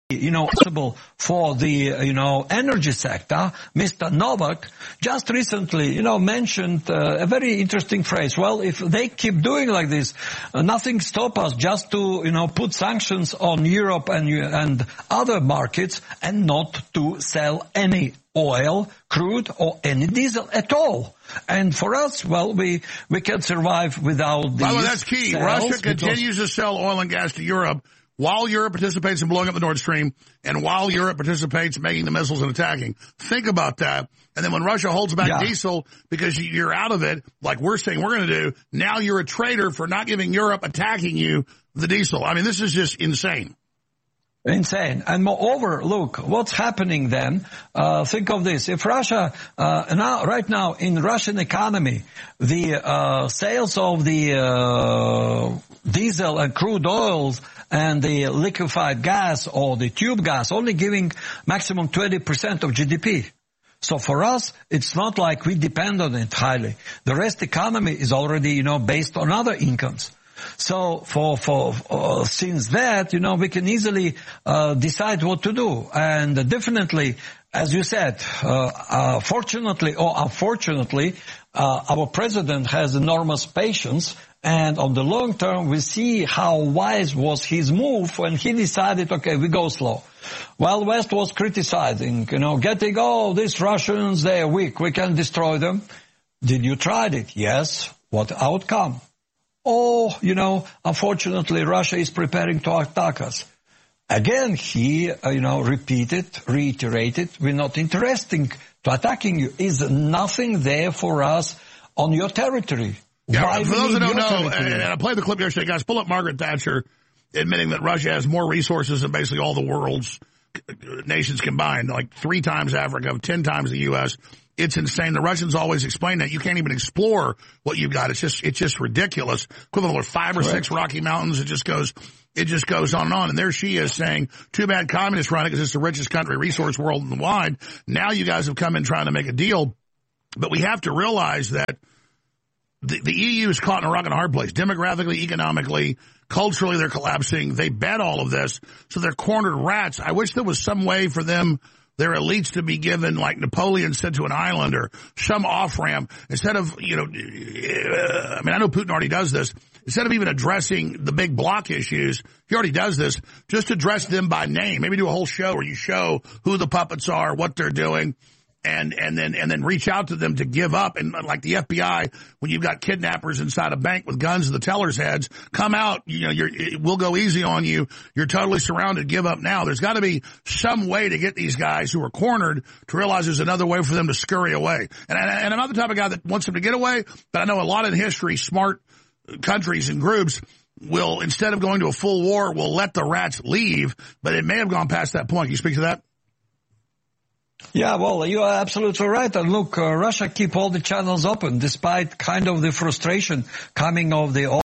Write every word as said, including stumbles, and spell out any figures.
you know, possible for the, uh, you know, energy sector, Mister Novak just recently, you know, mentioned uh, a very interesting phrase. Well, if they keep doing like this, uh, nothing stops us just to, you know, put sanctions on Europe and, and other markets and not to sell any oil, crude, or any diesel at all. And for us, well, we, we can survive without these. Well, that's key. Russia continues to sell oil and gas to Europe while Europe participates in blowing up the Nord Stream and while Europe participates in making the missiles and attacking. Think about that. And then when Russia holds back yeah. diesel because you're out of it, like we're saying we're going to do, now you're a traitor for not giving Europe attacking you the diesel. I mean, this is just insane. Insane. And moreover, look, what's happening then, uh, think of this. If Russia, uh, now, right now in Russian economy, the, uh, sales of the, uh, diesel and crude oils and the liquefied gas or the tube gas only giving maximum twenty percent of G D P. So for us, it's not like we depend on it highly. The rest economy is already, you know, based on other incomes. So for, for, uh, since that, you know, we can easily, uh, decide what to do. And uh, definitely, as you said, uh, uh, fortunately or unfortunately, uh, our president has enormous patience. And on the long term, we see how wise was his move when he decided, okay, we go slow. While West was criticizing, you know, getting, oh, these Russians, they're weak, we can destroy them. Did you try it? Yes. What outcome? Oh, you know, unfortunately, Russia is preparing to attack us. Again, he, uh, you know, repeated, reiterated, we're not interested to attacking you. Is nothing there for us on your territory? Yeah, Why for those that don't know, and, and I played the clip yesterday, guys, pull up Margaret Thatcher admitting that Russia has more resources than basically all the world's nations combined, like three times Africa, ten times the U S It's insane. The Russians always explain that you can't even explore what you've got. It's just, it's just ridiculous. Equivalent of five or Correct. six Rocky Mountains. It just goes, it just goes on and on. And there she is saying, too bad communists run it because it's the richest country, resource worldwide. Now you guys have come in trying to make a deal. But we have to realize that the, the E U is caught in a rock and a hard place. Demographically, economically, culturally, they're collapsing. They bet all of this. So they're cornered rats. I wish there was some way for them, their elites, to be given, like Napoleon said, to an island or some off-ramp. Instead of, you know, I mean, I know Putin already does this. Instead of even addressing the big block issues, he already does this. Just address them by name. Maybe do a whole show where you show who the puppets are, what they're doing. And, and then, and then reach out to them to give up. And like the F B I, when you've got kidnappers inside a bank with guns to the teller's heads, come out, you know, you're, we'll go easy on you. You're totally surrounded. Give up now. There's got to be some way to get these guys who are cornered to realize there's another way for them to scurry away. And, and I'm not the type of guy that wants them to get away, but I know a lot in history, smart countries and groups will, instead of going to a full war, will let the rats leave, but it may have gone past that point. Can you speak to that? Yeah, well, you are absolutely right. And look, uh, Russia keep all the channels open despite kind of the frustration coming of the